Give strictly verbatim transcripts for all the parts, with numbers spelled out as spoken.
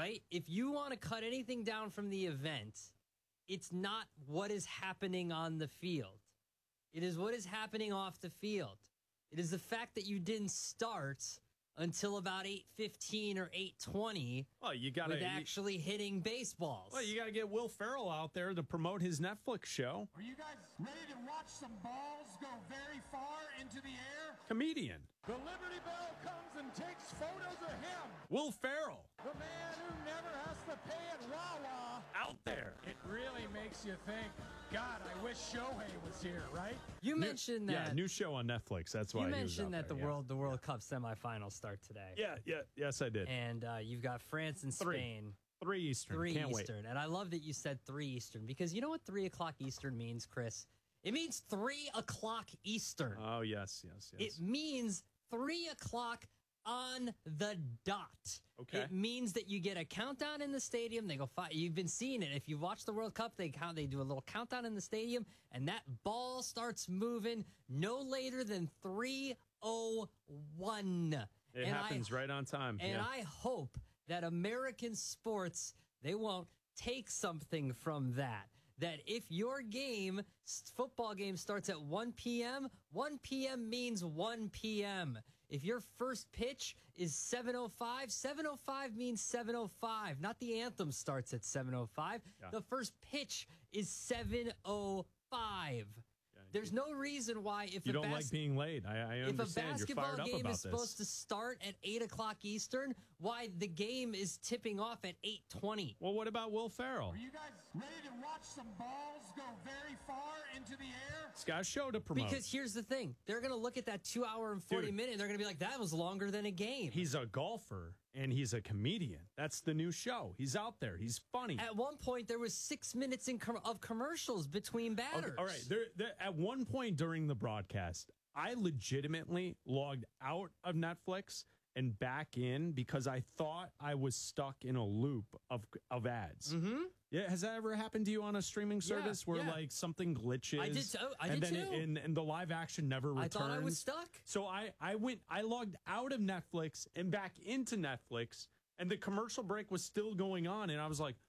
right? If you want to cut anything down from the event, it's not what is happening on the field. It is what is happening off the field. It is the fact that you didn't start until about eight fifteen or eight twenty well, you gotta, with actually hitting baseballs. Well, you got to get Will Ferrell out there to promote his Netflix show. Are you guys ready to watch some balls go very far into the air? Comedian. The Liberty Bell comes and takes photos of him. Will Ferrell. The man who never has to pay at Wawa. Out there. It really makes you think, God, I wish Shohei was here, right? You new, mentioned that. Yeah, new show on Netflix. That's why you he was mentioned out that there, the yeah. world the World Cup semifinals start today. Yeah, yeah, yes, I did. And uh, you've got France and Three. Spain. Three Eastern. Three Can't Eastern. Wait. And I love that you said three Eastern because you know what three o'clock Eastern means, Chris? It means three o'clock Eastern. Oh, yes, yes, yes. It means three o'clock on the dot. Okay. It means that you get a countdown in the stadium. They go five. You've been seeing it. If you watch the World Cup, they count. They do a little countdown in the stadium, and that ball starts moving no later than three oh one. It and happens I, right on time. And yeah. I hope that American sports, they won't take something from that. That if your game, football game, starts at one p.m., one p.m. means one p.m. If your first pitch is seven oh five, seven oh five means seven oh five. Not the anthem starts at seven oh five. Yeah. The first pitch is seven oh five. Yeah, There's no reason why if you a don't bas- like being late. I, I if a understand. You're basketball fired up game about is this. supposed to start at eight o'clock Eastern, why the game is tipping off at eight twenty. Well, what about Will Ferrell? Are you guys ready to watch some balls go very far into the air? He's got a show to promote. Because here's the thing. They're going to look at that two hour and forty Dude. minute and they're going to be like, that was longer than a game. He's a golfer and he's a comedian. That's the new show. He's out there. He's funny. At one point, there was six minutes in com- of commercials between batters. Okay, all right. There, there, at one point during the broadcast, I legitimately logged out of Netflix and back in because I thought I was stuck in a loop of of ads. Mm-hmm. Yeah, has that ever happened to you on a streaming service Yeah, where yeah. like something glitches? I did too. I and did then too. It, and, and the live action never returns. I thought I was stuck. So I I went I logged out of Netflix and back into Netflix, and the commercial break was still going on, and I was like,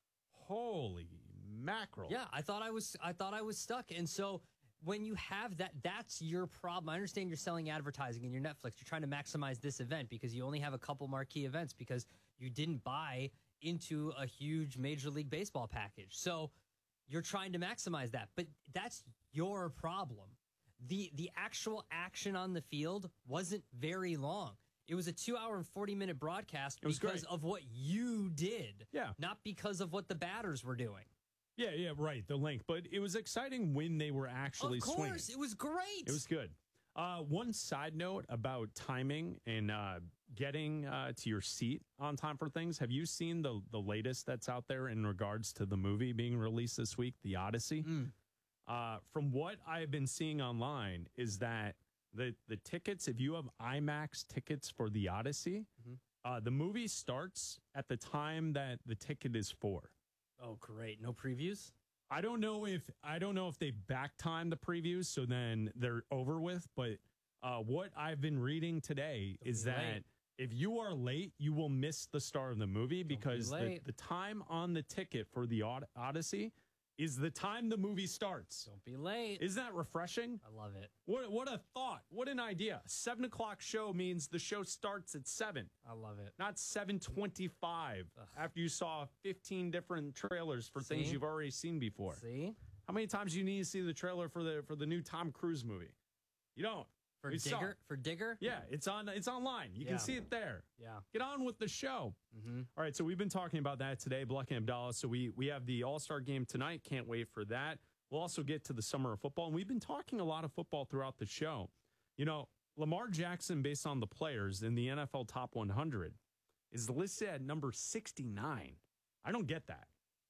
holy mackerel. Yeah, I thought I was I thought I was stuck. And so when you have that, that's your problem. I understand you're selling advertising in your Netflix. You're trying to maximize this event because you only have a couple marquee events because you didn't buy into a huge Major League Baseball package. So you're trying to maximize that. But that's your problem. The the actual action on the field wasn't very long. It was a two hour and forty minute broadcast It was because great. of what you did. Yeah. Not because of what the batters were doing. Yeah, yeah, right. The length, but it was exciting when they were actually Of course, swinging. it was great. It was good. Uh, one side note about timing and uh, getting uh, to your seat on time for things. Have you seen the the latest that's out there in regards to the movie being released this week, The Odyssey? Mm. Uh, from what I've been seeing online, is that the the tickets, if you have IMAX tickets for The Odyssey, Mm-hmm. uh, the movie starts at the time that the ticket is for. Oh, great! No previews. I don't know if I don't know if they back time the previews, so then they're over with. But uh, what I've been reading today Don't is be that late. if you are late, you will miss the start of the movie because the, late. the time on the ticket for the Od- Odyssey is the time the movie starts. Don't be late. Isn't that refreshing? I love it. What what a thought! What an idea! A seven o'clock show means the show starts at seven. I love it. Not seven twenty-five after you saw fifteen different trailers for See? things you've already seen before. See, How many times do you need to see the trailer for the for the new Tom Cruise movie? You don't. for You saw Digger, it. for Digger. Yeah, it's on it's online. You Yeah. can see it there. Yeah. Get on with the show. Mm-hmm. All right, so we've been talking about that today, Black and Abdallah. So we we have the All-Star game tonight. Can't wait for that. We'll also get to the summer of football, and we've been talking a lot of football throughout the show. You know, Lamar Jackson, based on the players in the N F L Top one hundred, is listed at number sixty-nine. I don't get that.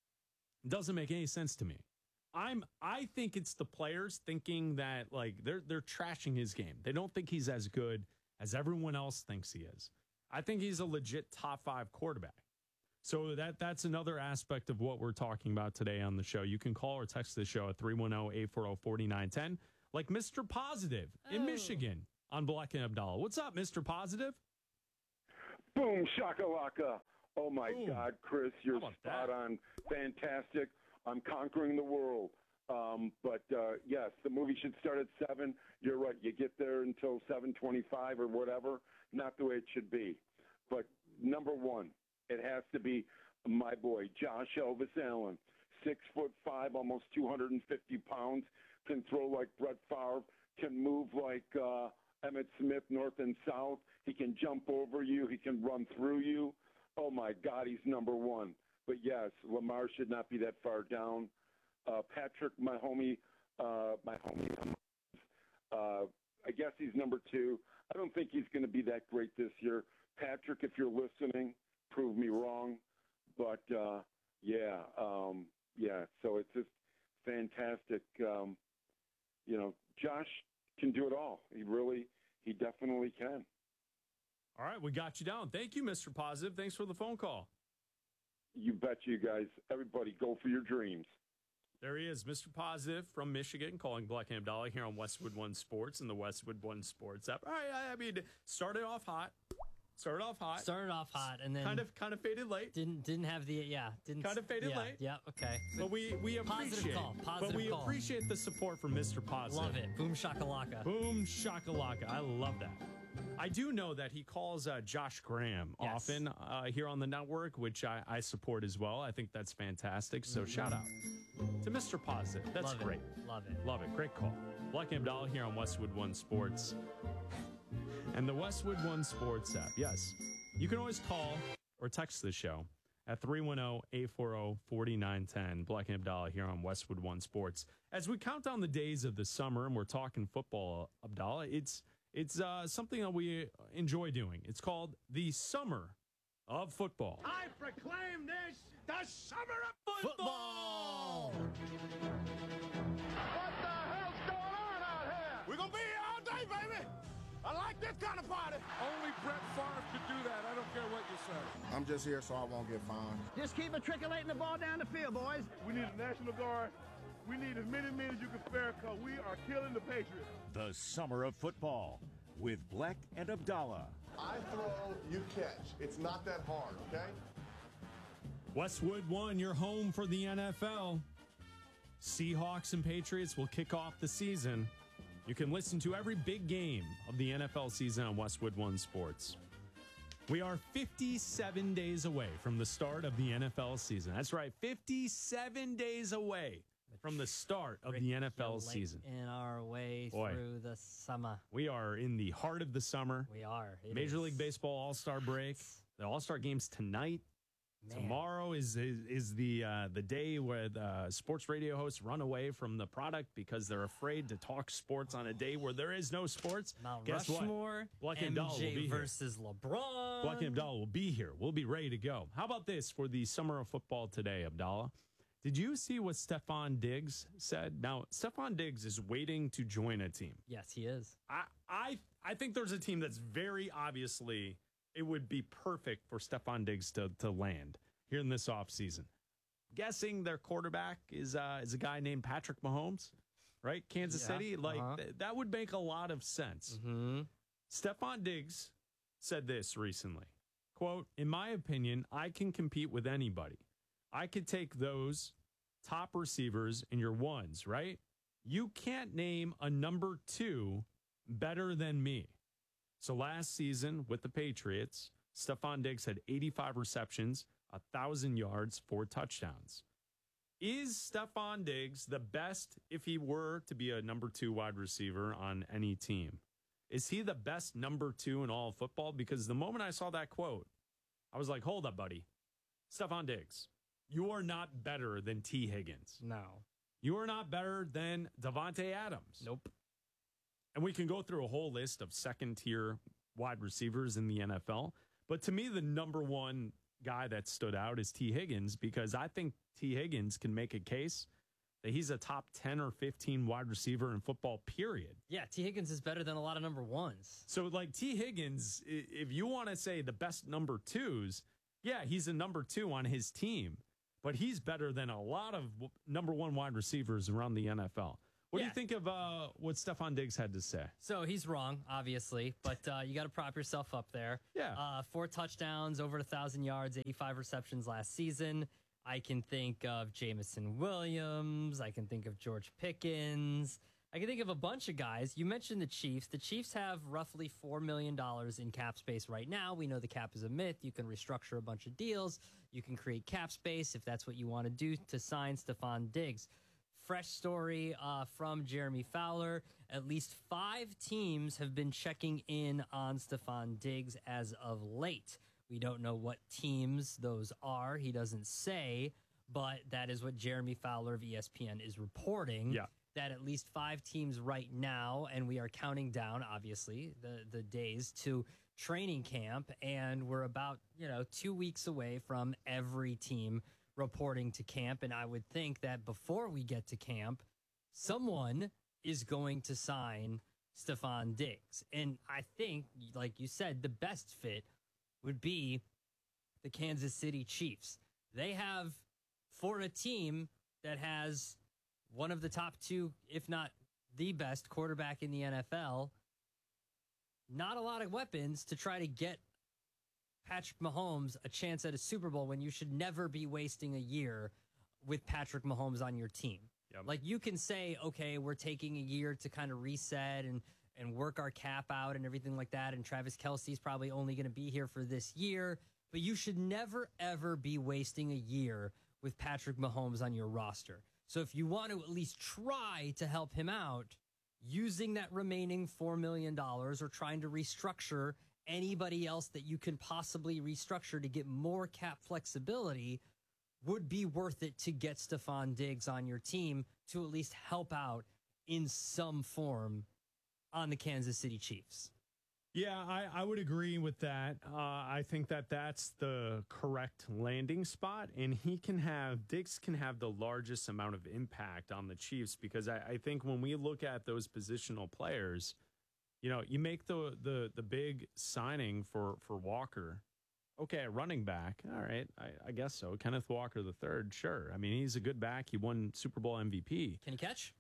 It doesn't make any sense to me. I'm I think it's the players thinking that like they're they're trashing his game. They don't think he's as good as everyone else thinks he is. I think he's a legit top five quarterback. So that that's another aspect of what we're talking about today on the show. You can call or text the show at three one zero, eight four zero, four nine one zero, like Mister Positive in Oh. Michigan on Black and Abdallah. What's up, Mister Positive? Boom shakalaka. Oh, my Boom. God, Chris, you're How about spot that? on. Fantastic. I'm conquering the world. Um, but, uh, yes, the movie should start at seven. You're right. You get there until seven twenty-five or whatever. Not the way it should be. But, number one, it has to be my boy, Josh Elvis Allen. Six foot five, almost two hundred fifty pounds. Can throw like Brett Favre. Can move like uh, Emmitt Smith, north and south. He can jump over you. He can run through you. Oh, my God, he's number one. But, yes, Lamar should not be that far down. Uh, Patrick, my homie, uh, my homie, uh, I guess he's number two. I don't think he's going to be that great this year. Patrick, if you're listening, prove me wrong. But, uh, yeah, um, yeah, so it's just fantastic. Um, you know, Josh can do it all. He really, he definitely can. All right, we got you down. Thank you, Mister Positive. Thanks for the phone call. You bet you guys. Everybody, go for your dreams. There he is, Mister Positive from Michigan, calling Black and Abdallah here on Westwood One Sports and the Westwood One Sports app. All right, I, I mean, started off hot. Started off hot. Started off hot and then kind of kind of faded late. didn't didn't have the yeah didn't Kind of faded yeah, late. Yeah, okay. But we we Positive appreciate call, but positive we call. appreciate the support from Mister Positive. Love it. Boom shakalaka. Boom shakalaka. I love that. I do know that he calls uh, Josh Graham Yes. often uh, here on the network, which I, I support as well. I think that's fantastic. So shout out to Mister Positive. That's Love great. It. Love it. Love it. Great call. Black and Abdallah here on Westwood One Sports and the Westwood One Sports app. Yes. You can always call or text the show at three one zero, eight four zero, four nine one zero. Black and Abdallah here on Westwood One Sports. As we count down the days of the summer and we're talking football, Abdallah, it's it's uh, something that we enjoy doing. It's called the Summer of Football. I proclaim this the summer of Football. What the hell's going on out here? We're going to be here all day, baby. I like this kind of party. Only Brett Favre could do that. I don't care what you say. I'm just here so I won't get fined. Just keep matriculating the ball down the field, boys. We need a National Guard. We need as many men as you can spare because we are killing the Patriots. The Summer of Football with Black and Abdallah. I throw, you catch. It's not that hard, okay? Westwood One, your home for the N F L. Seahawks and Patriots will kick off the season. You can listen to every big game of the N F L season on Westwood One Sports. We are fifty-seven days away from the start of the N F L season. That's right, fifty-seven days away from the start of the N F L season. In our way Boy. through the summer. We are in the heart of the summer. We are. It Major is- League Baseball All-Star break. The All-Star game's tonight. Man. Tomorrow is is, is the uh, the day where the sports radio hosts run away from the product because they're afraid to talk sports on a day where there is no sports. Mount Guess Rushmore, what? Black and M Abdallah will J be here. versus LeBron. Black and Abdallah will be here. We'll be ready to go. How about this for the summer of football today, Abdallah? Did you see what Stephon Diggs said? Now, Stephon Diggs is waiting to join a team. Yes, he is. I, I I think there's a team that's very obviously it would be perfect for Stephon Diggs to, to land here in this offseason. Guessing their quarterback is uh, is a guy named Patrick Mahomes, right? Kansas Yeah, City. Like uh-huh. th- that would make a lot of sense. Mm-hmm. Stephon Diggs said this recently. Quote, in my opinion, I can compete with anybody. I could take those top receivers in your ones, right? You can't name a number two better than me. So last season with the Patriots, Stephon Diggs had eighty-five receptions, one thousand yards, four touchdowns. Is Stephon Diggs the best if he were to be a number two wide receiver on any team? Is he the best number two in all of football? Because the moment I saw that quote, I was like, hold up, buddy. Stephon Diggs, you are not better than T. Higgins. No. You are not better than Devontae Adams. Nope. And we can go through a whole list of second-tier wide receivers in the N F L. But to me, the number one guy that stood out is T. Higgins because I think T. Higgins can make a case that he's a top ten or fifteen wide receiver in football, period. Yeah, T. Higgins is better than a lot of number ones. So, like, T. Higgins, i- if you want to say the best number twos, yeah, he's a number two on his team. But he's better than a lot of w- number one wide receivers around the N F L. What do Yeah. you think of uh, what Stephon Diggs had to say? So he's wrong, obviously, but uh, you got to prop yourself up there. Yeah. Uh, four touchdowns, over a thousand yards, eighty-five receptions last season. I can think of Jamison Williams. I can think of George Pickens. I can think of a bunch of guys. You mentioned the Chiefs. The Chiefs have roughly four million dollars in cap space right now. We know the cap is a myth. You can restructure a bunch of deals. You can create cap space if that's what you want to do to sign Stephon Diggs. Fresh story uh, from Jeremy Fowler. At least five teams have been checking in on Stephon Diggs as of late. We don't know what teams those are. He doesn't say, but that is what Jeremy Fowler of E S P N is reporting. Yeah. That at least five teams right now, and we are counting down, obviously, the, the days to training camp, and we're about, you know, two weeks away from every team reporting to camp. And I would think that before we get to camp, someone is going to sign Stephon Diggs. And I think, like you said, the best fit would be the Kansas City Chiefs. They have, for a team that has one of the top two, if not the best quarterback in the N F L, not a lot of weapons to try to get Patrick Mahomes a chance at a Super Bowl when you should never be wasting a year with Patrick Mahomes on your team. Yep. Like, you can say, okay, we're taking a year to kind of reset and and work our cap out and everything like that, and Travis Kelce's probably only going to be here for this year, but you should never, ever be wasting a year with Patrick Mahomes on your roster. So if you want to at least try to help him out, using that remaining four million dollars or trying to restructure anybody else that you can possibly restructure to get more cap flexibility would be worth it to get Stephon Diggs on your team to at least help out in some form on the Kansas City Chiefs. Yeah, I, I would agree with that. Uh, I think that that's the correct landing spot, and he can have, Diggs can have the largest amount of impact on the Chiefs, because I, I think when we look at those positional players, you know, you make the the the big signing for, for Walker. Okay, running back. All right, I, I guess so. Kenneth Walker the third, sure. I mean, he's a good back. He won Super Bowl M V P. Can he catch?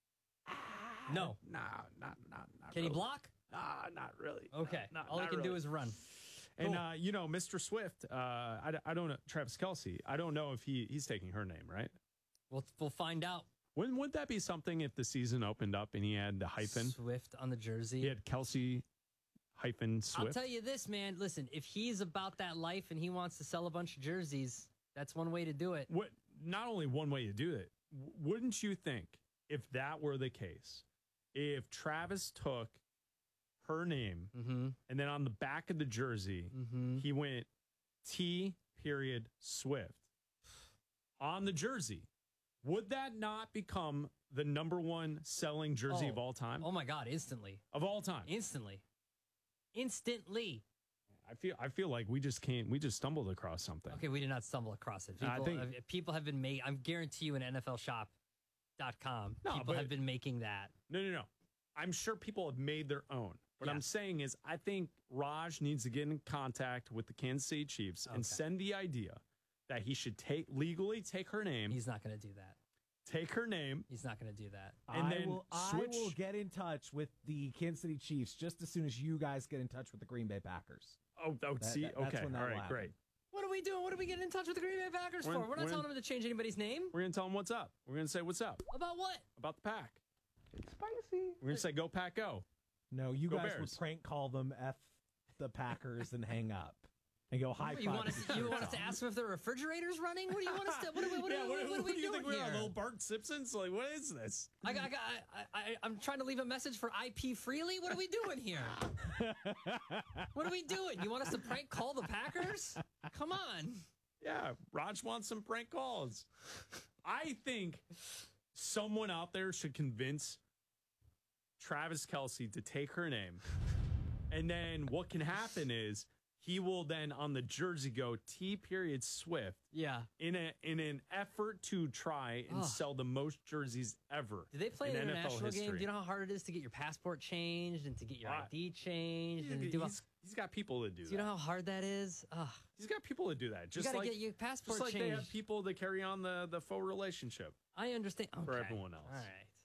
No. Nah, not not not. Can really. he block? Ah, not really. Okay. Not- All he not can do really. is run. And, Cool. uh, you know, Mister Swift, uh, I, I don't know, Travis Kelce, I don't know if he he's taking her name, right? We'll, we'll find out. When would that be something if the season opened up and he had the hyphen? Swift on the jersey. He had Kelce hyphen Swift. I'll tell you this, man. Listen, if he's about that life and he wants to sell a bunch of jerseys, that's one way to do it. What? Not only one way to do it, w- wouldn't you think if that were the case, if Travis took her name Mm-hmm. and then on the back of the jersey, Mm-hmm. he went T period Swift on the jersey, would that not become the number one selling jersey Oh. of all time? Oh my God! Instantly, Of all time. instantly, instantly. I feel I feel like we just can't we just stumbled across something. Okay, we did not stumble across it. I People, think- uh, people have been made. I guarantee you, in N F L shop dot com, No, people but- have been making that. No, no, no. I'm sure people have made their own. What Yeah. I'm saying is I think Raj needs to get in contact with the Kansas City Chiefs Okay. and send the idea that he should take legally take her name, He's not going to do that. take her name, He's not going to do that. and I then will, switch. I will get in touch with the Kansas City Chiefs just as soon as you guys get in touch with the Green Bay Packers. Oh, oh That- see, that- that's okay, when that all will right, happen. great. What are we doing? What are we getting in touch with the Green Bay Packers We're for? in- We're not we're in- telling them to change anybody's name. We're gonna tell them what's up. We're gonna say what's up About what? about the pack. It's spicy. We're gonna say go Pack Go. No, you Go guys Bears. would prank call them F the Packers and hang up and go high five. You want us? with the You shirts want us to on. ask them if their refrigerator's running? What do you want us to? What, are we- what, are- Yeah, what, what are we do you doing think we here? are, little Bart Simpsons? Like, what is this? I, got- I, got- I, I, I'm trying to leave a message for I P Freely. What are we doing here? What are we doing? You want us to prank call the Packers? Come on. Yeah, Raj wants some prank calls. I think someone out there should convince Travis Kelce to take her name. And then what can happen is he will then on the jersey go T period Swift Yeah. in a in an effort to try and Ugh. sell the most jerseys ever. Do they play in an N F L international game? history. Do you know how hard it is to get your passport changed and to get your Why? I D changed? And to He's, do all, he's- he's got people to do do that. you know how hard that is? Ugh. He's got people to do that. You Just got to like get your passport just like changed. they have people to carry on the the faux relationship. I understand. for Okay. everyone else. All right.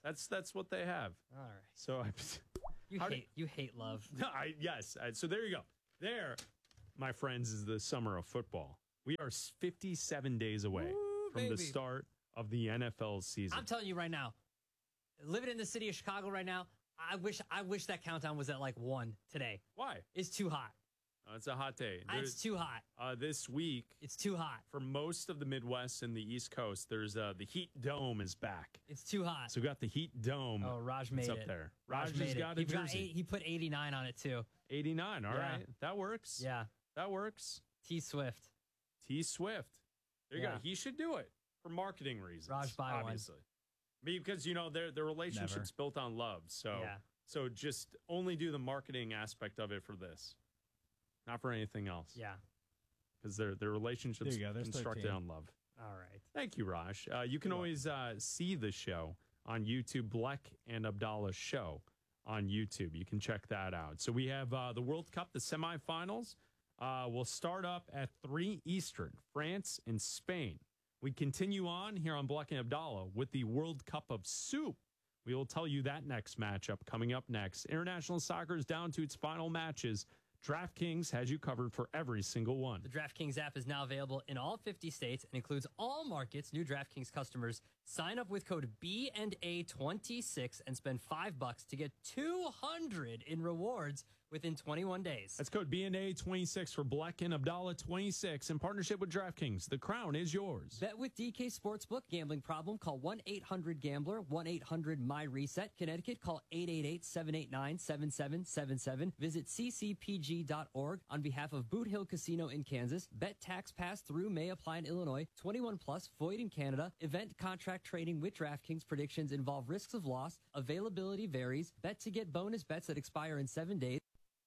That's that's what they have. All right. So I, You how hate do- you hate love. No, I yes. I, so there you go. There, my friends, is the summer of football. We are fifty-seven days away Ooh, from the baby. start of the N F L season. I'm telling you right now, living in the city of Chicago right now, I wish I wish that countdown was at like one today. Why? It's too hot. Oh, it's a hot day. It's There's- too hot. Uh, this week, It's too hot. for most of the Midwest and the East Coast, there's uh, the Heat Dome is back. It's too hot. So we got the Heat Dome. Oh, Raj made It's up it. there. Raj, Raj made just it. got a he, got jersey. eight, he put eighty-nine on it too. eighty-nine. All right, Yeah. that works. Yeah. That works. T Swift. T Swift. There you Yeah. go. He should do it for marketing reasons. Raj, buy one. obviously. Because you know their their relationship's built on love. So Yeah. so just only do the marketing aspect of it for this, not for anything else. Yeah. Because their their relationship's There you go. There's constructed thirteen. on love. All right. Thank you, Raj. Uh, you can You're always uh, see the show on YouTube, Bleck and Abdallah Show on YouTube. You can check that out. So we have uh, the World Cup, the semifinals. Uh, will start up at three Eastern, France and Spain. We continue on here on Bleck and Abdallah with the World Cup of Soup. We will tell you that next matchup coming up next. International soccer is down to its final matches. DraftKings has you covered for every single one. The DraftKings app is now available in all fifty states and includes all markets. New DraftKings customers sign up with code B and A twenty-six and spend five bucks to get two hundred in rewards within twenty-one days. That's code B N A twenty-six for Bleck and Abdallah twenty-six in partnership with DraftKings. The crown is yours. Bet with D K Sportsbook. Gambling problem? Call one eight hundred gambler, one eight hundred my reset. Connecticut, call eight eight eight, seven eight nine, seven seven seven seven. Visit c c p g dot org on behalf of Boot Hill Casino in Kansas. Bet tax pass through may apply in Illinois. twenty-one plus, void in Canada. Event contract trading with DraftKings. Predictions involve risks of loss. Availability varies. Bet to get bonus bets that expire in seven days.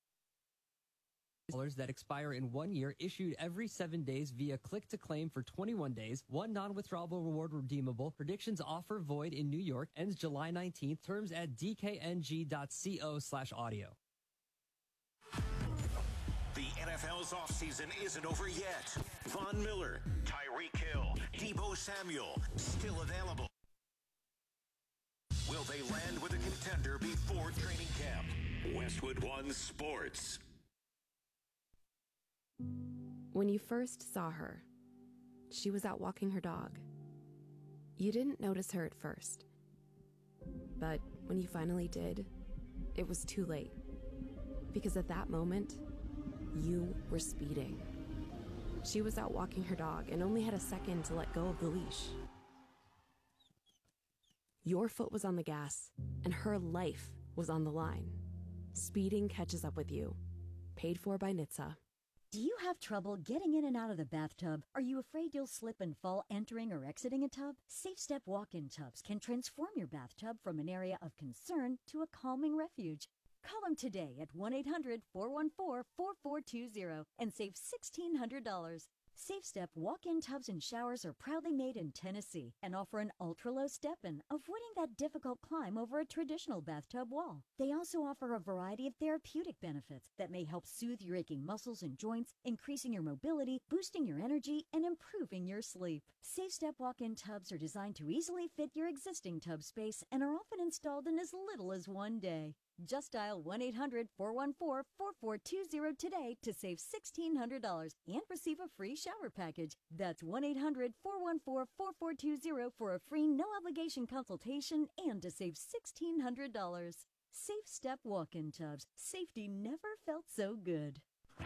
That expire in one year, issued every seven days via click to claim for twenty-one days. One non-withdrawable reward redeemable. Predictions offer void in New York. Ends July nineteenth. Terms at d k n g dot co slash audio. The N F L's offseason isn't over yet. Von Miller, Tyreek Hill, Deebo Samuel, still available. Will they land with a contender before training camp? Westwood One Sports. When you first saw her, she was out walking her dog. You didn't notice her at first. But when you finally did, it was too late. Because at that moment, you were speeding. She was out walking her dog and only had a second to let go of the leash. Your foot was on the gas, and her life was on the line. Speeding catches up with you. Paid for by N H T S A. Do you have trouble getting in and out of the bathtub? Are you afraid you'll slip and fall entering or exiting a tub? Safe Step walk-in tubs can transform your bathtub from an area of concern to a calming refuge. Call them today at one eight hundred, four one four, four four two zero and save sixteen hundred dollars. Safe Step walk-in tubs and showers are proudly made in Tennessee and offer an ultra-low step-in, avoiding that difficult climb over a traditional bathtub wall. They also offer a variety of therapeutic benefits that may help soothe your aching muscles and joints, increasing your mobility, boosting your energy, and improving your sleep. Safe Step walk-in tubs are designed to easily fit your existing tub space and are often installed in as little as one day. Just dial one eight hundred, four one four, four four two zero today to save sixteen hundred dollars and receive a free shower package. That's one eight hundred, four one four, four four two zero for a free no-obligation consultation and to save sixteen hundred dollars. Safe Step walk-in tubs. Safety never felt so good.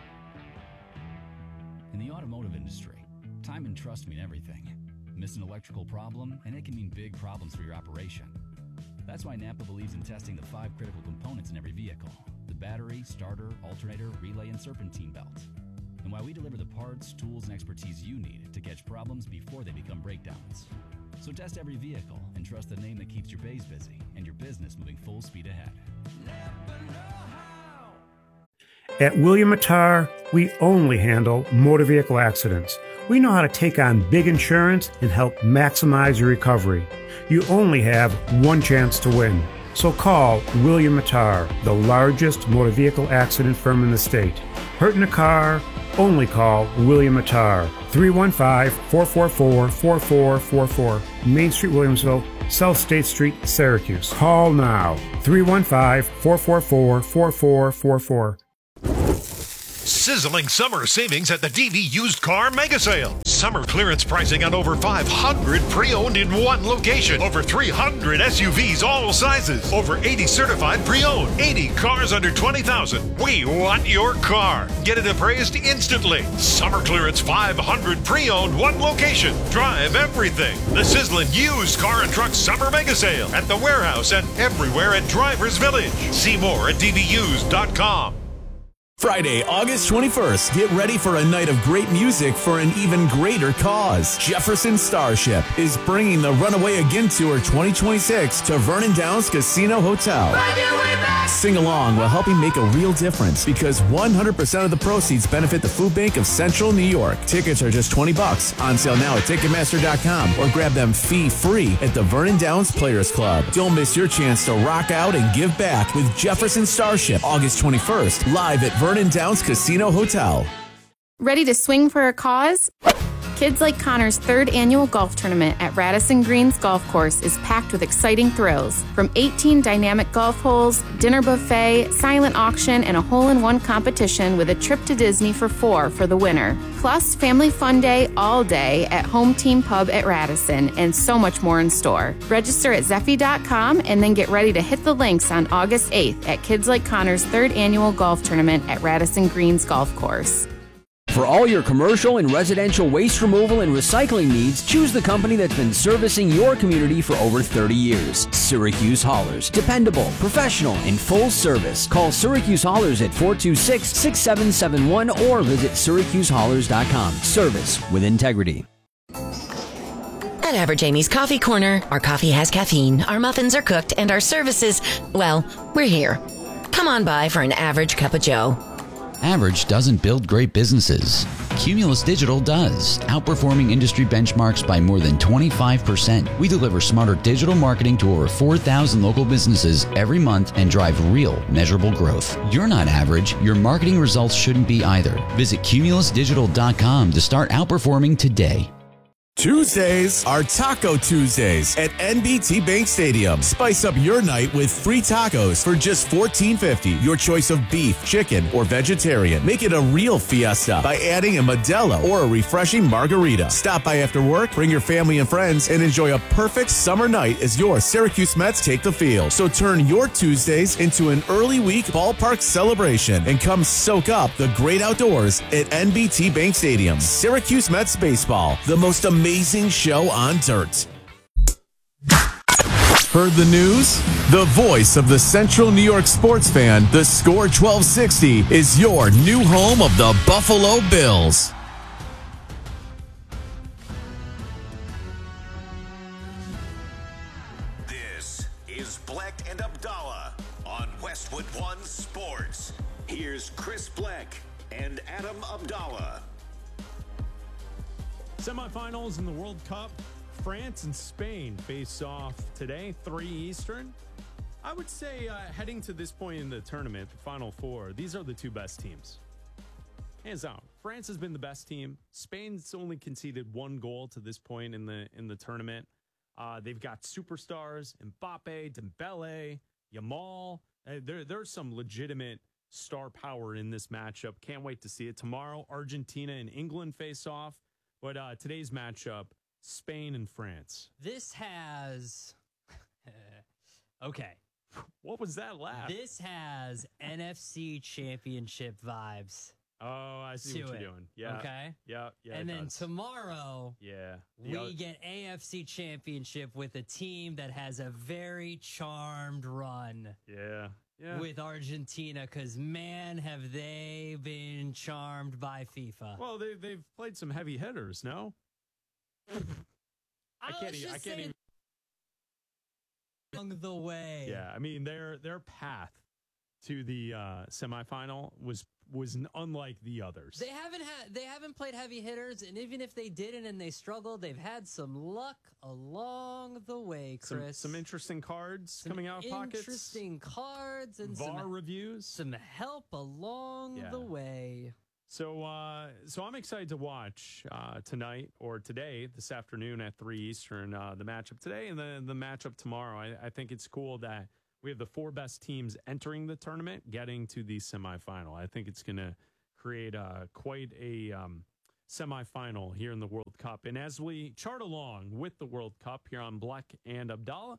In the automotive industry, time and trust mean everything. Miss an electrical problem, and it can mean big problems for your operation. That's why Napa believes in testing the five critical components in every vehicle: the battery, starter, alternator, relay, and serpentine belt. And why we deliver the parts, tools, and expertise you need to catch problems before they become breakdowns. So test every vehicle and trust the name that keeps your bays busy and your business moving full speed ahead. At William Attar, we only handle motor vehicle accidents. We know how to take on big insurance and help maximize your recovery. You only have one chance to win. So call William Attar, the largest motor vehicle accident firm in the state. Hurt in a car? Only call William Attar. three one five, four four four, four four four four. Main Street, Williamsville, South State Street, Syracuse. Call now, three one five, four four four, four four four four. Sizzling summer savings at the D V Used Car Mega Sale. Summer clearance pricing on over five hundred pre-owned in one location. Over three hundred S U Vs all sizes. Over eighty certified pre-owned. eighty cars under twenty thousand. We want your car. Get it appraised instantly. Summer clearance five hundred pre-owned, one location. Drive everything. The sizzling Used Car and Truck Summer Mega Sale at the warehouse and everywhere at Drivers Village. See more at D V used dot com. Friday, August twenty-first. Get ready for a night of great music for an even greater cause. Jefferson Starship is bringing the Runaway Again Tour twenty twenty-six to Vernon Downs Casino Hotel. Sing along while helping make a real difference because one hundred percent of the proceeds benefit the Food Bank of Central New York. Tickets are just twenty bucks. On sale now at Ticketmaster dot com or grab them fee-free at the Vernon Downs Players Club. Don't miss your chance to rock out and give back with Jefferson Starship, August twenty-first, live at Vernon Downs Casino Hotel. Ready to swing for a cause? Kids Like Connor's third annual golf tournament at Radisson Greens Golf Course is packed with exciting thrills. From eighteen dynamic golf holes, dinner buffet, silent auction, and a hole-in-one competition with a trip to Disney for four for the winner. Plus, family fun day all day at Home Team Pub at Radisson, and so much more in store. Register at Zeffy dot com and then get ready to hit the links on August eighth at Kids Like Connor's third annual golf tournament at Radisson Greens Golf Course. For all your commercial and residential waste removal and recycling needs, choose the company that's been servicing your community for over thirty years. Syracuse Haulers. Dependable, professional, and full service. Call Syracuse Haulers at four two six, six seven seven one or visit Syracuse Haulers dot com. Service with integrity. At Average Amy's Coffee Corner, our coffee has caffeine, our muffins are cooked, and our services, well, we're here. Come on by for an average cup of joe. Average doesn't build great businesses. Cumulus Digital does, outperforming industry benchmarks by more than twenty-five percent. We deliver smarter digital marketing to over four thousand local businesses every month and drive real, measurable growth. You're not average. Your marketing results shouldn't be either. Visit Cumulus Digital dot com to start outperforming today. Tuesdays are Taco Tuesdays at N B T Bank Stadium. Spice up your night with free tacos for just fourteen fifty. Your choice of beef, chicken, or vegetarian. Make it a real fiesta by adding a Modelo or a refreshing margarita. Stop by after work, bring your family and friends, and enjoy a perfect summer night as your Syracuse Mets take the field. So turn your Tuesdays into an early week ballpark celebration and come soak up the great outdoors at N B T Bank Stadium. Syracuse Mets baseball, the most amazing Amazing show on dirt. Heard the news? The voice of the Central New York sports fan, the Score twelve sixty, is your new home of the Buffalo Bills. This is Bleck and Abdallah on Westwood One Sports. Here's Chris Bleck and Adam Abdallah. Semifinals in the World Cup. France and Spain face off today, three Eastern. I would say uh, heading to this point in the tournament, the Final Four, these are the two best teams. Hands down. France has been the best team. Spain's only conceded one goal to this point in the in the tournament. Uh, they've got superstars, Mbappe, Dembele, Yamal. Uh, there, there's some legitimate star power in this matchup. Can't wait to see it. Tomorrow, Argentina and England face off. But uh, today's matchup, Spain and France. This has... okay. What was that laugh? This has N F C Championship vibes. Oh, I see what you're it. doing. Yeah. Okay. Yeah. Yeah. And then does. tomorrow, yeah, the we other- get A F C Championship with a team that has a very charmed run. Yeah. Yeah. With Argentina, because man, have they been charmed by FIFA. Well, they they've played some heavy hitters, no? I can't. Even, I can't even. Along the way. Yeah, I mean their their path to the uh, semifinal was was unlike the others. They haven't had they haven't played heavy hitters, and even if they didn't and they struggled, they've had some luck along the way, Chris. Some, some interesting cards some coming out of pockets. Interesting cards and V A R some reviews. Some help along yeah. the way. So, uh, so I'm excited to watch uh, tonight or today, this afternoon at three Eastern, uh, the matchup today and then the matchup tomorrow. I, I think it's cool that we have the four best teams entering the tournament getting to the semifinal. I think it's going to create uh, quite a um, semifinal here in the World Cup. And as we chart along with the World Cup here on Bleck and Abdallah,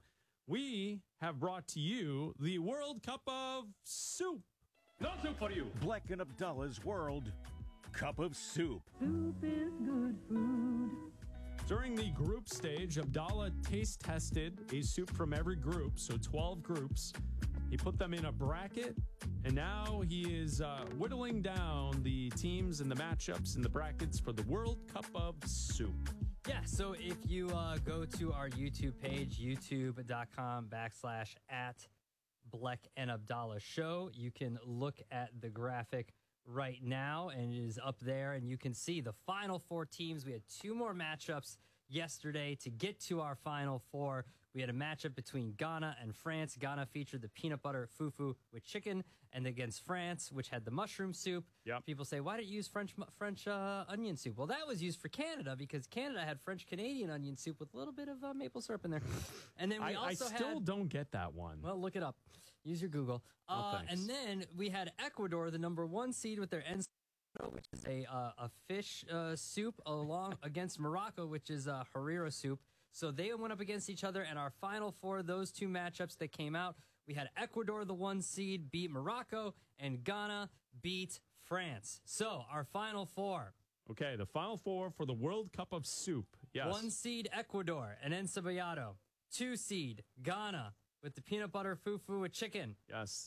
we have brought to you the World Cup of Soup. Nothing for you. Bleck and Abdallah's World Cup of Soup. Soup is good food. During the group stage, Abdallah taste tested a soup from every group, so twelve groups. He put them in a bracket, and now he is uh, whittling down the teams and the matchups and the brackets for the World Cup of Soup. Yeah, so if you uh, go to our YouTube page, youtube.com backslash at Bleck and Abdallah Show, you can look at the graphic right now, and it is up there, and you can see the final four teams. We had two more matchups yesterday to get to our final four. We had a matchup between Ghana and France. Ghana featured the peanut butter fufu with chicken, and against France, which had the mushroom soup. Yep. People say, why didn't you use French French uh, onion soup? Well, that was used for Canada because Canada had French-Canadian onion soup with a little bit of uh, maple syrup in there. And then we I, also I still had, don't get that one. well, look it up. Use your Google. Oh, Uh, thanks. and then we had Ecuador, the number one seed, with their ensaladas, which is a uh, a fish uh, soup, along against Morocco, which is a harira soup. So they went up against each other, and our final four, those two matchups that came out, we had Ecuador, the one seed, beat Morocco, and Ghana beat France. So our final four. Okay, the final four for the World Cup of Soup. Yes. One seed, Ecuador, and encebollado. Two seed, Ghana, with the peanut butter fufu with chicken. Yes.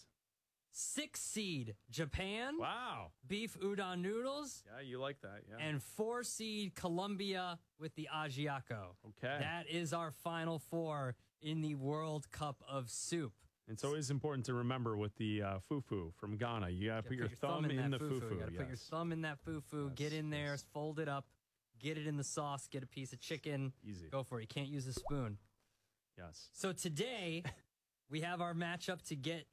Six seed, Japan. Wow. Beef udon noodles. Yeah, you like that. Yeah. And four seed, Colombia with the ajiaco. Okay. That is our final four in the World Cup of Soup. It's always important to remember with the uh, fufu from Ghana. You got to put your thumb in the that fufu. You got to put your yes. thumb in that fufu, get in there, fold it up, get it in the sauce, get a piece of chicken. Easy. Go for it. You can't use a spoon. Yes. So today, we have our matchup to get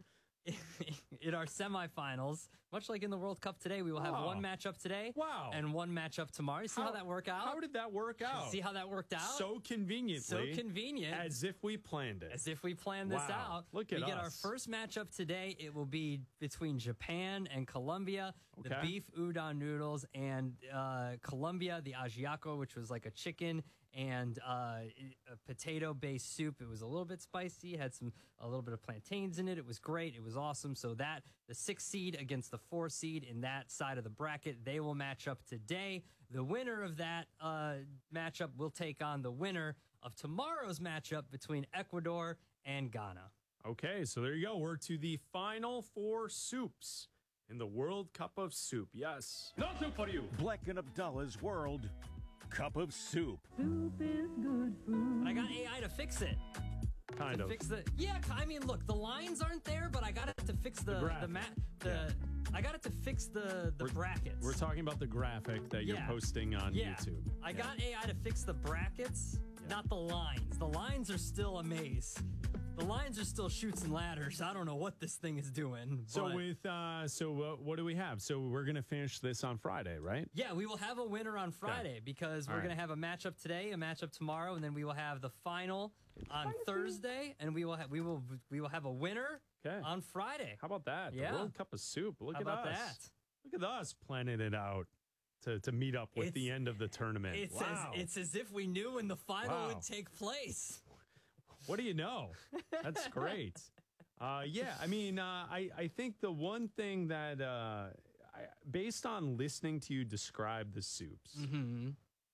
in our semifinals. Much like in the World Cup today, we will have Oh. one matchup today. Wow. And one matchup tomorrow. You see how, How- that worked out? How did that work out? See how that worked out? So conveniently. So convenient. As if we planned it. As if we planned this Wow. out. Look at we get our us. first matchup today. It will be between Japan and Colombia. The Okay. beef udon noodles, and uh, Colombia, the ajiaco, which was like a chicken and uh, a potato-based soup. It was a little bit spicy, had some a little bit of plantains in it. It was great. It was awesome. So that the six seed against the four seed in that side of the bracket, they will match up today. The winner of that uh, matchup will take on the winner of tomorrow's matchup between Ecuador and Ghana. Okay, so there you go. We're to the final four soups in the World Cup of Soup. Yes. Nothing for you. Bleck and Abdallah's World Cup of Soup. Soup is good food. And I got A I to fix it. Kind to of. fix the yeah. I mean, look, the lines aren't there, but I got it to fix the The the, graphic. mat. The I got it to fix the the brackets. We're talking about the graphic that you're Yeah. posting on yeah. YouTube. I Yeah. got A I to fix the brackets, not the lines. The lines are still a maze. The lines are still chutes and ladders. I don't know what this thing is doing. So but- with uh, so uh, what do we have? So we're gonna finish this on Friday, right? Yeah, we will have a winner on Friday because All we're right. going to have a matchup today, a matchup tomorrow, and then we will have the final on Thursday, and we will have we will we will have a winner Okay. on Friday. How about that? Yeah. The World Cup of Soup. Look How at about us. that? Look at us planning it out to to meet up with It's- the end of the tournament. It's wow. as it's as if we knew when the final Wow. would take place. What do you know? That's great. Uh, yeah, I mean, uh, I, I think the one thing that, uh, I, based on listening to you describe the soups, Mm-hmm.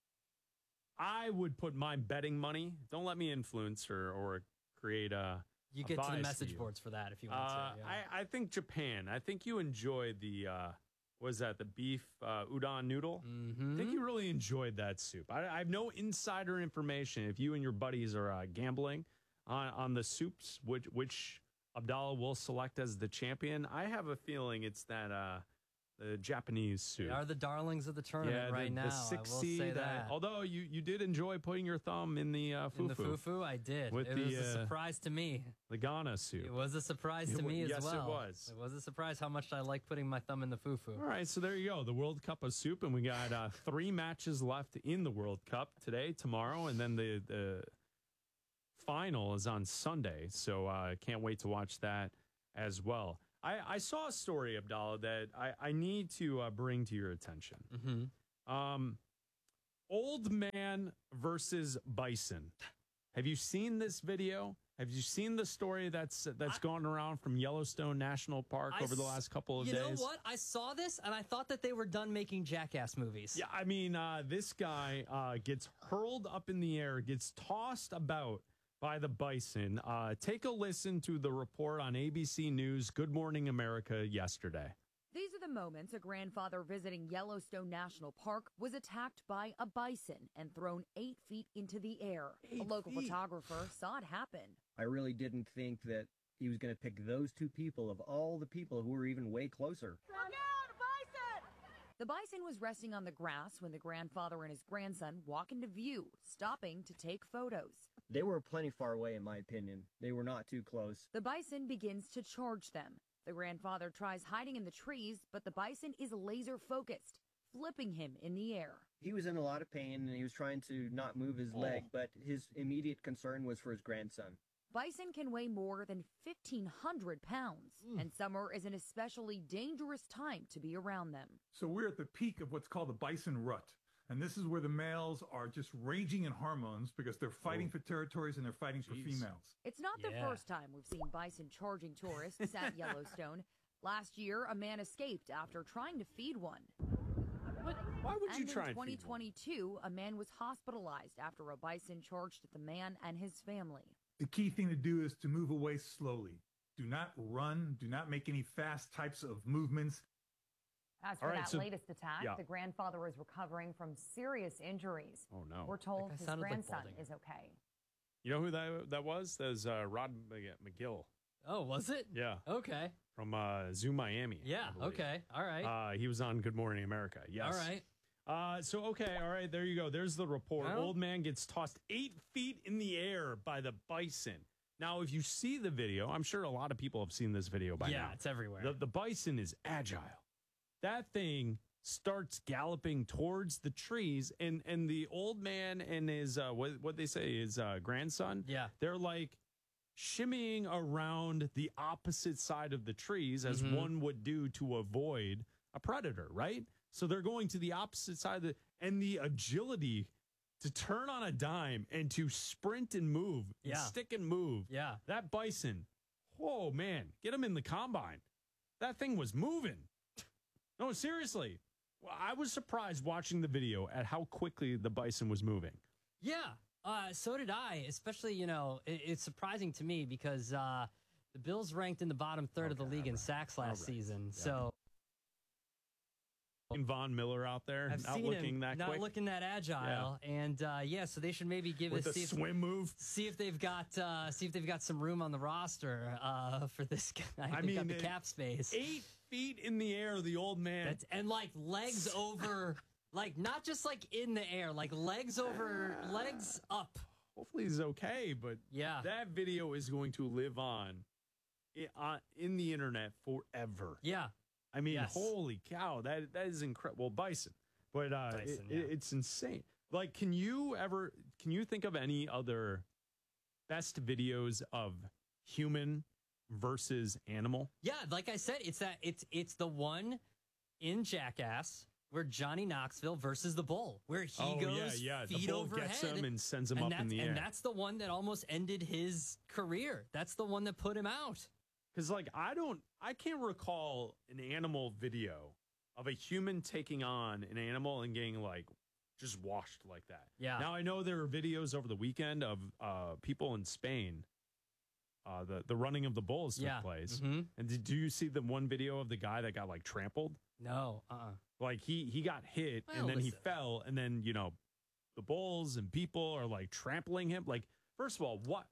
I would put my betting money. Don't let me influence or, or create a. You a get to the bias message you. boards for that if you want Uh, to. Yeah. I, I think Japan. I think you enjoyed the, uh, what was that, the beef uh, udon noodle? Mm-hmm. I think you really enjoyed that soup. I, I have no insider information. If you and your buddies are uh, gambling on, on the soups, which which Abdallah will select as the champion, I have a feeling it's that uh, the Japanese suit. They are the darlings of the tournament yeah, right the, now. The six I will seed, say uh, that. although you, you did enjoy putting your thumb in the uh, fufu. In the fufu, I did. With it the, was a uh, surprise to me. The Ghana suit. It was a surprise It to wa- me as yes, well. it was. It was a surprise how much I like putting my thumb in the fufu. All right, so there you go. The World Cup of Soup, and we got uh, three matches left in the World Cup today, tomorrow, and then the, the final is on Sunday. So I uh, can't wait to watch that as well. I, I saw a story, Abdallah, that I, I need to uh, bring to your attention. Mm-hmm. Um, old man versus bison. Have you seen this video? Have you seen the story that's that's I, gone around from Yellowstone National Park I over the last couple of you days? You know what? I saw this and I thought that they were done making Jackass movies. Yeah, I mean, uh, this guy uh, gets hurled up in the air, gets tossed about by the bison. Uh, take a listen to the report on A B C News Good Morning America yesterday. These are the moments a grandfather visiting Yellowstone National Park was attacked by a bison and thrown eight feet into the air. Eight a local feet. photographer saw it happen. I really didn't think that he was going to pick those two people of all the people who were even way closer. The bison was resting on the grass when the grandfather and his grandson walk into view, stopping to take photos. They were plenty far away, in my opinion. They were not too close. The bison begins to charge them. The grandfather tries hiding in the trees, but the bison is laser focused, flipping him in the air. He was in a lot of pain, and he was trying to not move his Oh. leg, but his immediate concern was for his grandson. Bison can weigh more than fifteen hundred pounds, Mm. and summer is an especially dangerous time to be around them. So we're at the peak of what's called the bison rut. And this is where the males are just raging in hormones because they're fighting Oh. for territories and they're fighting for Jeez. females. It's not the Yeah. first time we've seen bison charging tourists at Yellowstone. Last year, a man escaped after trying to feed one. Why would you and try in and feed one? twenty twenty-two, a man was hospitalized after a bison charged at the man and his family. The key thing to do is to move away slowly. Do not run. Do not make any fast types of movements. As for All right, that so- latest attack, yeah. the grandfather is recovering from serious injuries. Oh, no. We're told That guy his sounded like grandson balding. is okay. You know who that that was? That was uh, Rod Mc- McGill. Oh, was it? Yeah. Okay. From uh, Zoo Miami. I Yeah. believe. Okay. All right. Uh, he was on Good Morning America. Yes. All right. Uh, so, okay. All right. There you go. There's the report. Well- Old man gets tossed eight feet in the air by the bison. Now, if you see the video, I'm sure a lot of people have seen this video by yeah, now. it's everywhere. The, the bison is agile. That thing starts galloping towards the trees, and, and the old man and his, uh, what what they say, his uh, grandson, yeah. they're like shimmying around the opposite side of the trees as Mhm. one would do to avoid a predator, right? So they're going to the opposite side of the, and the agility to turn on a dime and to sprint and move, and Yeah. stick and move. Yeah. That bison, oh man, get him in the combine. That thing was moving. No, seriously. Well, I was surprised watching the video at how quickly the bison was moving. Yeah, uh, so did I. Especially, you know, it, it's surprising to me because uh, the Bills ranked in the bottom third of the league in sacks last season. So And Von Miller out there, I've not seen looking him that not quick. looking that agile, and uh, yeah, so they should maybe give With us the see if, swim move. see if they've got uh, see if they've got some room on the roster uh, for this guy. I They've got mean, the it- cap space. Eight feet in the air, the old man. That's, and like legs over, like not just like in the air, like legs over, legs up. Hopefully he's okay, but yeah, that video is going to live on in, uh, in the internet forever. Yeah. I mean, Yes. holy cow, that that is incredible. Well, bison, but uh, Bison, it, yeah. it- it's insane. Like, can you ever, can you think of any other best videos of human versus animal? Yeah, like I said, it's that it's it's the one in Jackass where Johnny Knoxville versus the bull, where he Oh, yeah, goes yeah. The feet bull overhead gets him and sends him up in that's- the and air. that's the one that almost ended his career. That's the one that put him out. Because, like, I don't, I can't recall an animal video of a human taking on an animal and getting, like, just washed like that. Yeah. Now, I know there are videos over the weekend of uh, people in Spain. Uh, the, the running of the bulls took Yeah. place. Mhm. And did do you see the one video of the guy that got, like, trampled? No, uh-uh. Like, he, he got hit, Well, and then he listen. fell, and then, you know, the bulls and people are, like, trampling him. Like, first of all, what?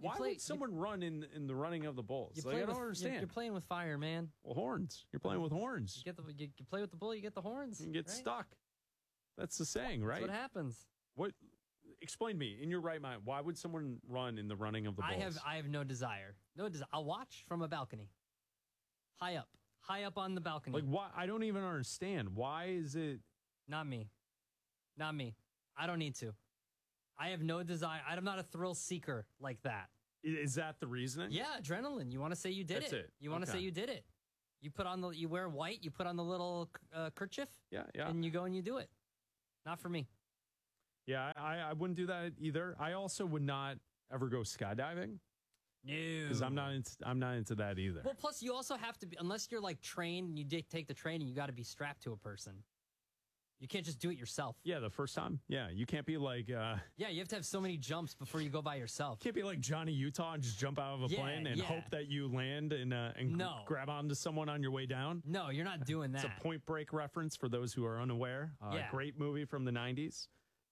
Why play- would someone run in in the running of the bulls? You Like, play I don't with, you're- understand. You're, playing with fire, man. Well, horns. You're playing with horns. You get the you, you play with the bull, you get the horns. You get right? stuck. That's the saying, right? That's what happens. What? Explain to me, in your right mind, why would someone run in the running of the bulls? I have I have no desire. No desire. I'll watch from a balcony. High up. High up on the balcony. Like, why? I don't even understand. Why is it? Not me. Not me. I don't need to. I have no desire. I'm not a thrill seeker like that. Is that the reasoning? Yeah, adrenaline. You want to say you did That's it. it. You want to Okay. say you did it. You put on the you wear white, you put on the little uh, kerchief, Yeah, yeah. and you go and you do it. Not for me. Yeah, I, I wouldn't do that either. I also would not ever go skydiving No. because I'm not into, I'm not into that either. Well, plus you also have to be, unless you're like trained and you did take the training, you got to be strapped to a person. You can't just do it yourself. Yeah, the first time. Yeah, you can't be like uh Yeah, you have to have so many jumps before you go by yourself. can't be like Johnny Utah and just jump out of a Yeah, plane and yeah. hope that you land and uh, and No. grab onto someone on your way down. No, you're not doing that. It's a Point Break reference for those who are unaware. Uh, Yeah. Great movie from the nineties.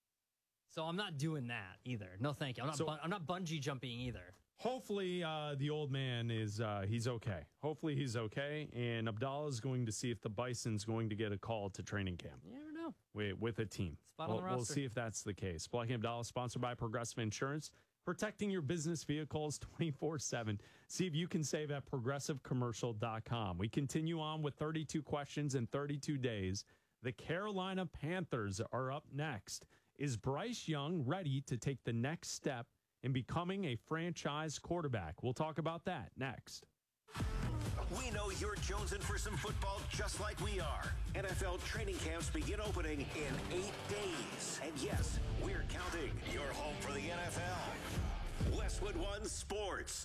So I'm not doing that either. No, thank you. I'm not. So- bun- I'm not bungee jumping either. Hopefully, uh, the old man is uh, he's okay. Hopefully, he's okay. And Abdallah is going to see if the Bison's going to get a call to training camp. You never know. with, with a team. Spot on we'll, the we'll roster. see if that's the case. Black and Abdallah, sponsored by Progressive Insurance, protecting your business vehicles twenty-four seven. See if you can save at progressive commercial dot com. We continue on with thirty-two questions in thirty-two days. The Carolina Panthers are up next. Is Bryce Young ready to take the next step in becoming a franchise quarterback? We'll talk about that next. We know you're jonesing for some football just like we are. N F L training camps begin opening in eight days. And yes, we're counting. Your home for the N F L. Westwood One Sports.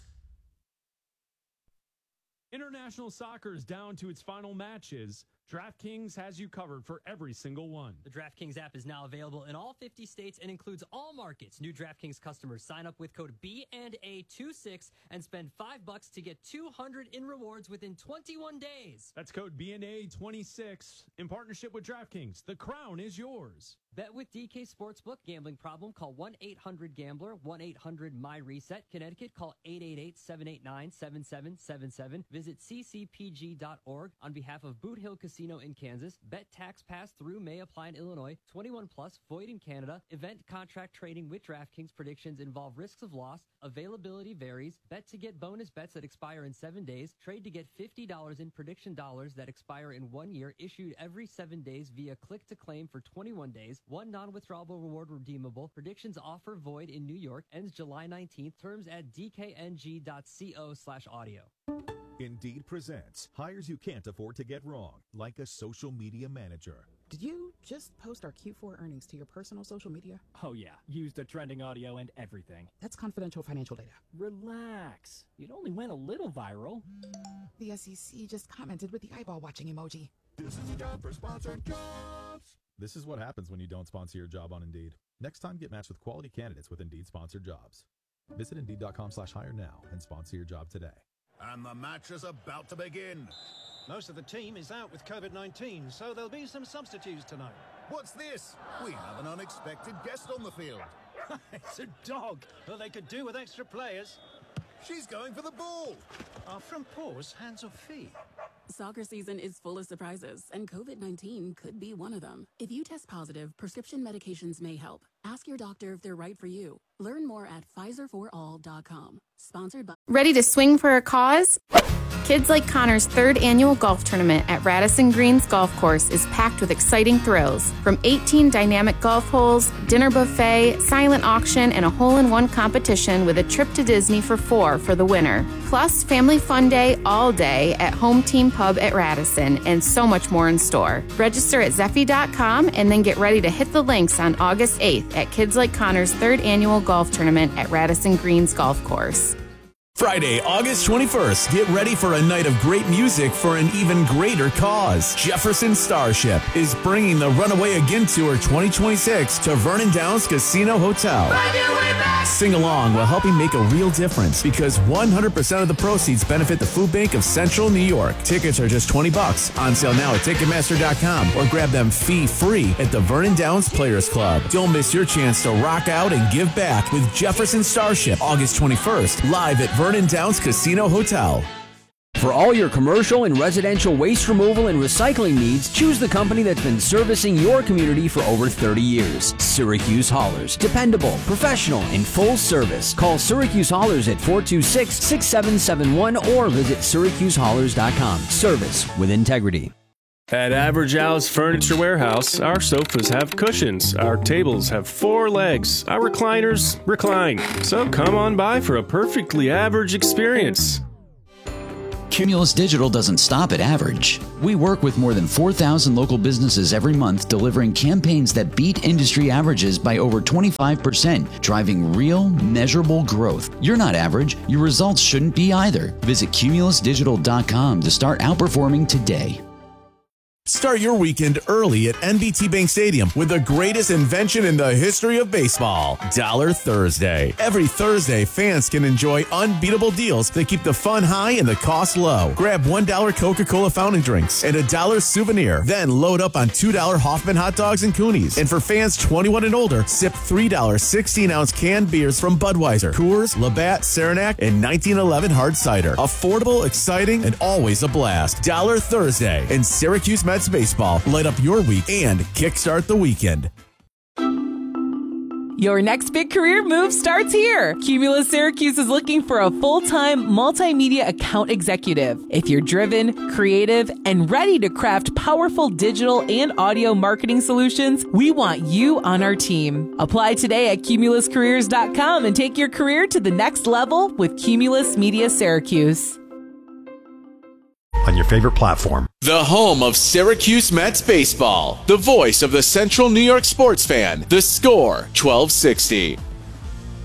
International soccer is down to its final matches. DraftKings has you covered for every single one. The DraftKings app is now available in all fifty states and includes all markets. New DraftKings customers sign up with code B and A twenty-six and spend five bucks to get two hundred in rewards within twenty-one days. That's code B and A twenty-six in partnership with DraftKings. The crown is yours. Bet with D K Sportsbook. Gambling problem? Call one eight hundred gambler, one eight hundred M Y reset. Connecticut, call eight eight eight, seven eight nine, seven seven seven seven. Visit c c p g dot org on behalf of Boot Hill Casino in Kansas. Bet tax pass through may apply in Illinois. twenty-one plus, void in Canada. Event contract trading with DraftKings. Predictions involve risks of loss. Availability varies. Bet to get bonus bets that expire in seven days. Trade to get fifty dollars in prediction dollars that expire in one year. Issued every seven days via click to claim for twenty-one days. One non-withdrawable reward redeemable. Predictions offer void in New York. Ends July nineteenth. Terms at d k n g dot co slash audio. Indeed presents hires you can't afford to get wrong, like a social media manager. Did you just post our Q four earnings to your personal social media? Oh, yeah. Used the trending audio and everything. That's confidential financial data. Relax. It only went a little viral. The S E C just commented with the eyeball watching emoji. This is a job for sponsored jobs. This is what happens when you don't sponsor your job on Indeed. Next time, get matched with quality candidates with Indeed sponsored jobs. Visit Indeed.com slash hire now and sponsor your job today. And the match is about to begin. Most of the team is out with COVID nineteen, so there'll be some substitutes tonight. What's this? We have an unexpected guest on the field. It's a dog. Well, they could do with extra players. She's going for the ball. Are front paws hands or feet? Soccer season is full of surprises, and COVID nineteen could be one of them. If you test positive, prescription medications may help. Ask your doctor if they're right for you. Learn more at Pfizer for all dot com. Sponsored by... Ready to swing for a cause? Kids Like Connor's third annual golf tournament at Radisson Greens Golf Course is packed with exciting thrills. From eighteen dynamic golf holes, dinner buffet, silent auction, and a hole-in-one competition with a trip to Disney for four for the winner. Plus, family fun day all day at Home Team Pub at Radisson, and so much more in store. Register at Zeffy dot com and then get ready to hit the links on August eighth at Kids Like Connor's third annual golf tournament at Radisson Greens Golf Course. Friday, August twenty-first, get ready for a night of great music for an even greater cause. Jefferson Starship is bringing the Runaway Again Tour twenty twenty-six to Vernon Downs Casino Hotel. Sing along while helping make a real difference because one hundred percent of the proceeds benefit the Food Bank of Central New York. Tickets are just twenty bucks, on sale now at Ticketmaster dot com or grab them fee-free at the Vernon Downs Players Club. Don't miss your chance to rock out and give back with Jefferson Starship, August twenty-first, live at Vernon Vernon Downs Casino Hotel. For all your commercial and residential waste removal and recycling needs, choose the company that's been servicing your community for over thirty years. Syracuse Haulers. Dependable, professional, and full service. Call Syracuse Haulers at four two six, six seven seven one or visit Syracuse Haulers dot com. Service with integrity. At Average Al's Furniture Warehouse, our sofas have cushions, our tables have four legs, our recliners recline. So come on by for a perfectly average experience. Cumulus Digital doesn't stop at average. We work with more than four thousand local businesses every month, delivering campaigns that beat industry averages by over twenty-five percent, driving real, measurable growth. You're not average. Your results shouldn't be either. Visit Cumulus Digital dot com to start outperforming today. Start your weekend early at N B T Bank Stadium with the greatest invention in the history of baseball, Dollar Thursday. Every Thursday, fans can enjoy unbeatable deals that keep the fun high and the cost low. Grab one dollar Coca-Cola fountain drinks and a dollar souvenir. Then load up on two dollar Hoffman hot dogs and Coonies. And for fans twenty-one and older, sip three dollar sixteen ounce canned beers from Budweiser, Coors, Labatt, Saranac, and nineteen eleven hard cider. Affordable, exciting, and always a blast. Dollar Thursday in Syracuse Mets baseball. Light up your week and kickstart the weekend. Your next big career move starts here. Cumulus Syracuse is looking for a full-time multimedia account executive. If you're driven, creative, and ready to craft powerful digital and audio marketing solutions, we want you on our team. Apply today at Cumulus Careers dot com and take your career to the next level with Cumulus Media Syracuse. On your favorite platform. The home of Syracuse Mets baseball. The voice of the Central New York sports fan. The Score, twelve sixty.